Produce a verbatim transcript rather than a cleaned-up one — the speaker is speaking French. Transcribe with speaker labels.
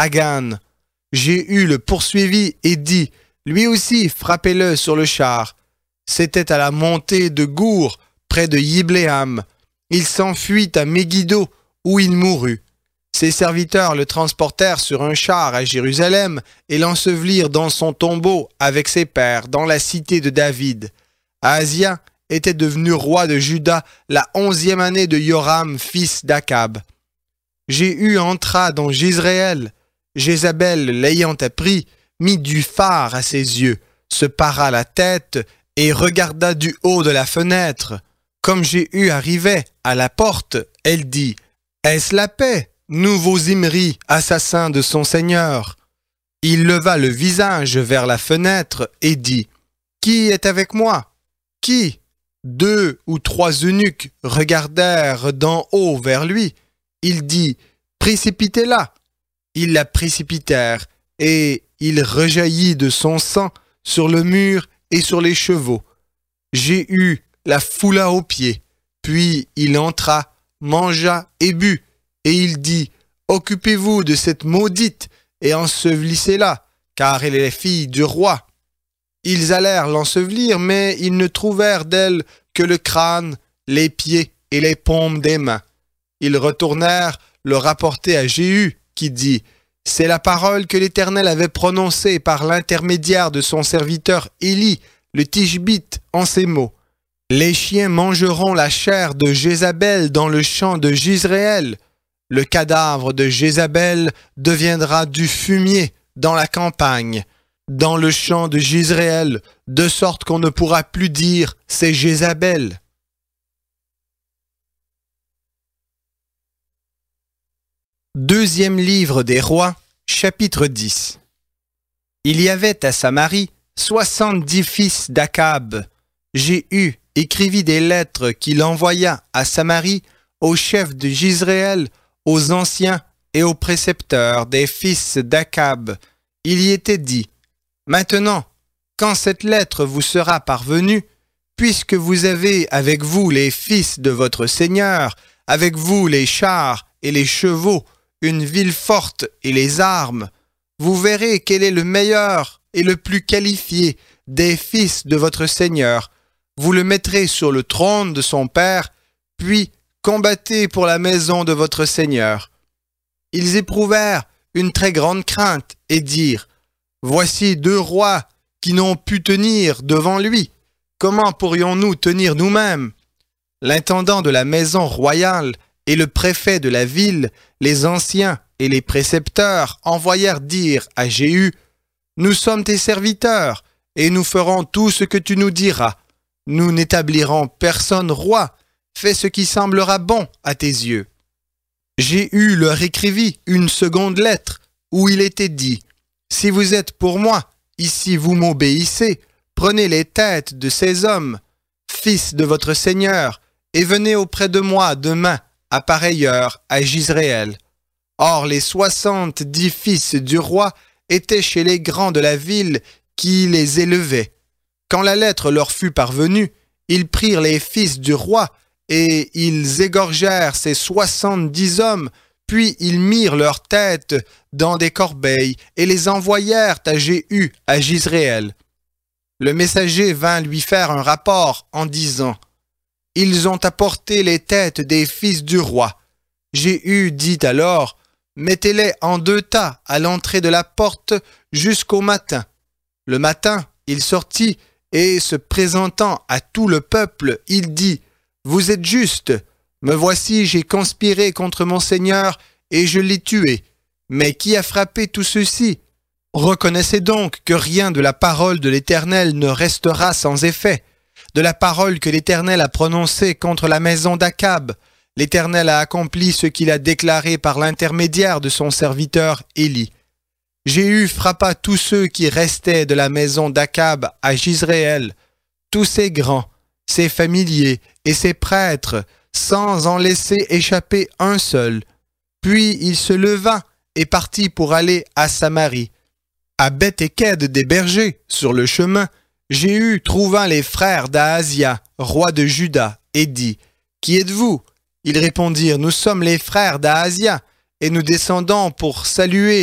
Speaker 1: Hagan. Jéhu le poursuivit et dit, lui aussi frappez-le sur le char. C'était à la montée de Gour, près de Yibléam. Il s'enfuit à Megiddo, où il mourut. Ses serviteurs le transportèrent sur un char à Jérusalem et l'ensevelirent dans son tombeau avec ses pères, dans la cité de David. Ahazia était devenu roi de Juda la onzième année de Joram, fils d'Akab. Jéhu entra dans Jizréel. Jézabel, l'ayant appris, mit du fard à ses yeux, se para la tête et regarda du haut de la fenêtre. Comme Jéhu arrivait à la porte, elle dit, « Est-ce la paix, nouveau Zimri, assassin de son seigneur ?» Il leva le visage vers la fenêtre et dit, « Qui est avec moi? Qui ?» Deux ou trois eunuques regardèrent d'en haut vers lui. Il dit, « Précipitez-la !» Ils la précipitèrent, et il rejaillit de son sang sur le mur et sur les chevaux. Jéhu la foula aux pieds, puis il entra, mangea et but, et il dit, « Occupez-vous de cette maudite et ensevelissez-la, car elle est la fille du roi. » Ils allèrent l'ensevelir, mais ils ne trouvèrent d'elle que le crâne, les pieds et les paumes des mains. Ils retournèrent le rapporter à Jéhu, qui dit, « C'est la parole que l'Éternel avait prononcée par l'intermédiaire de son serviteur Élie, le Tishbite, en ces mots. Les chiens mangeront la chair de Jézabel dans le champ de Jizréel. Le cadavre de Jézabel deviendra du fumier dans la campagne, dans le champ de Jizréel, de sorte qu'on ne pourra plus dire « c'est Jézabel ». Deuxième livre des rois, chapitre dix. Il y avait à Samarie soixante-dix fils d'Akab. Jéhu écrivit des lettres qu'il envoya à Samarie aux chefs de Jizréel, aux anciens et aux précepteurs des fils d'Akab. Il y était dit, « Maintenant, quand cette lettre vous sera parvenue, puisque vous avez avec vous les fils de votre Seigneur, avec vous les chars et les chevaux, une ville forte et les armes, vous verrez quel est le meilleur et le plus qualifié des fils de votre Seigneur. Vous le mettrez sur le trône de son père, puis combattez pour la maison de votre Seigneur. » Ils éprouvèrent une très grande crainte et dirent, « Voici deux rois qui n'ont pu tenir devant lui. Comment pourrions-nous tenir nous-mêmes » L'intendant de la maison royale et le préfet de la ville, les anciens et les précepteurs envoyèrent dire à Jéhu, « Nous sommes tes serviteurs, et nous ferons tout ce que tu nous diras. Nous n'établirons personne roi. Fais ce qui semblera bon à tes yeux. » Jéhu leur écrivit une seconde lettre, où il était dit, « Si vous êtes pour moi, ici vous m'obéissez, prenez les têtes de ces hommes, fils de votre Seigneur, et venez auprès de moi demain, à pareille heure, à Jizréel. » Or les soixante-dix fils du roi étaient chez les grands de la ville qui les élevaient. Quand la lettre leur fut parvenue, ils prirent les fils du roi et ils égorgèrent ces soixante-dix hommes, puis ils mirent leurs têtes dans des corbeilles et les envoyèrent à Jéhu à Jizréel. Le messager vint lui faire un rapport en disant, « Ils ont apporté les têtes des fils du roi. » Jéhu dit alors, « Mettez-les en deux tas à l'entrée de la porte jusqu'au matin. » Le matin, il sortit et, se présentant à tout le peuple, il dit, « Vous êtes justes. Me voici, j'ai conspiré contre mon Seigneur et je l'ai tué. Mais qui a frappé tout ceci? Reconnaissez donc que rien de la parole de l'Éternel ne restera sans effet. De la parole que l'Éternel a prononcée contre la maison d'Akab, l'Éternel a accompli ce qu'il a déclaré par l'intermédiaire de son serviteur Élie. Jéhu frappa tous ceux qui restaient de la maison d'Akab à Jizréel, tous ses grands, ses familiers et ses prêtres, sans en laisser échapper un seul. Puis il se leva et partit pour aller à Samarie. À Beth-Éked des bergers, sur le chemin, Jéhu trouva les frères d'Ahazia, roi de Juda, et dit, « Qui êtes-vous » Ils répondirent, « Nous sommes les frères d'Ahazia, et nous descendons pour saluer